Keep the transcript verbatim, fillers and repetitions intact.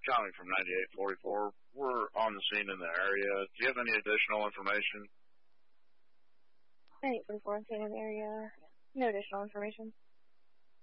Tommy from ninety-eight forty-four. We're on the scene in the area. Do you have any additional information? ninety-eight forty-four, on scene in the area. No additional information.